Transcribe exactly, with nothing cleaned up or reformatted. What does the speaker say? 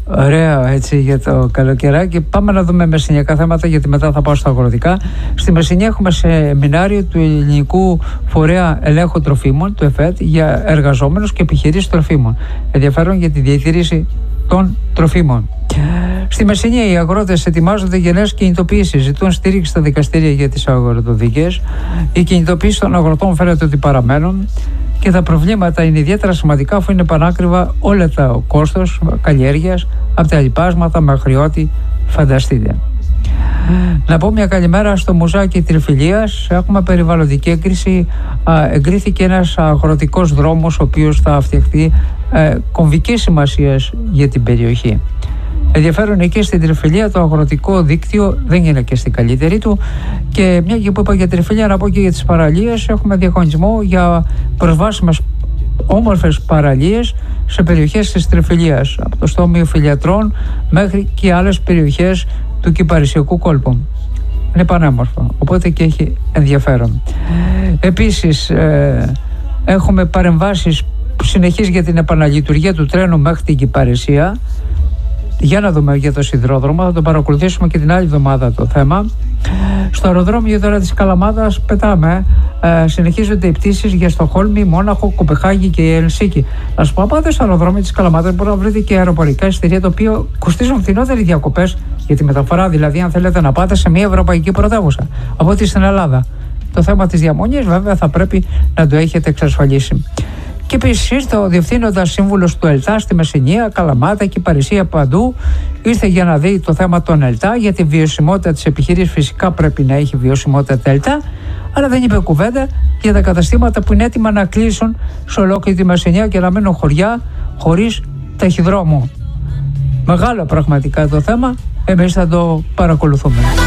Ωραία, έτσι για το καλοκαιράκι. Πάμε να δούμε μεσηνιακά θέματα, γιατί μετά θα πάω στα αγροτικά. Στη Μεσσηνία έχουμε σεμινάριο του Ελληνικού Φορέα Ελέγχου Τροφίμων, του ΕΦΕΤ, για εργαζόμενους και επιχειρήσεις τροφίμων. Ενδιαφέρον για τη διατήρηση των τροφίμων. Στη Μεσσηνία οι αγρότες ετοιμάζονται για νέες κινητοποιήσεις. Ζητούν στήριξη στα δικαστήρια για τις αγροτοδίκες. Οι κινητοποιήσεις των αγροτών φαίνεται ότι παραμένουν και τα προβλήματα είναι ιδιαίτερα σημαντικά, αφού είναι πανάκριβα όλα τα κόστος καλλιέργειας, από τα λοιπάσματα μέχρι ό,τι φανταστείτε. Να πω μια καλημέρα στο Μουζάκι Τριφυλίας. Έχουμε περιβαλλοντική έγκριση. Εγκρίθηκε ένας αγροτικός δρόμος, ο οποίος θα φτιαχτεί ε, κομβικής σημασίας για την περιοχή. Ενδιαφέρον, εκεί στην Τριφυλία το αγροτικό δίκτυο δεν είναι και στην καλύτερη του. Και μια και που είπα για Τριφυλία, να πω και για τις παραλίες. Έχουμε διαγωνισμό για προσβάσιμες όμορφες παραλίες σε περιοχές της Τριφυλίας, από το Στόμιο Φιλιατρών μέχρι και άλλες περιοχές του Κυπαρισιακού κόλπου. Είναι πανέμορφο, οπότε και έχει ενδιαφέρον. Επίσης ε, έχουμε παρεμβάσεις συνεχείς για την επαναλειτουργία του τρένου μέχρι την Κυπαρισία. Για να δούμε για το σιδηρόδρομο, θα το παρακολουθήσουμε και την άλλη εβδομάδα το θέμα. Στο αεροδρόμιο τώρα της Καλαμάτας πετάμε. Ε, συνεχίζονται οι πτήσεις για Στοκχόλμη, Μόναχο, Κοπεχάγη και Ελσίνκη. Να σου πω, πάτε στο αεροδρόμιο της Καλαμάτας, μπορεί να βρείτε και αεροπορικά εισιτήρια, το οποίο κοστίζουν φθηνότεροι διακοπές για τη μεταφορά. Δηλαδή, αν θέλετε να πάτε σε μια ευρωπαϊκή πρωτεύουσα από ό,τι στην Ελλάδα. Το θέμα της διαμονής, βέβαια, θα πρέπει να το έχετε εξασφαλίσει. Και επίσης ο διευθύνοντας σύμβουλος του ΕΛΤΑ στη Μεσσηνία, Καλαμάτα και Παρισία, παντού ήρθε για να δει το θέμα των ΕΛΤΑ, για τη βιωσιμότητα της επιχείρησης. Φυσικά πρέπει να έχει βιωσιμότητα τα ΕΛΤΑ, αλλά δεν είπε κουβέντα για τα καταστήματα που είναι έτοιμα να κλείσουν σε ολόκληρη τη Μεσσηνία και να μείνουν χωριά χωρίς ταχυδρόμο. Μεγάλο πραγματικά το θέμα, εμείς θα το παρακολουθούμε.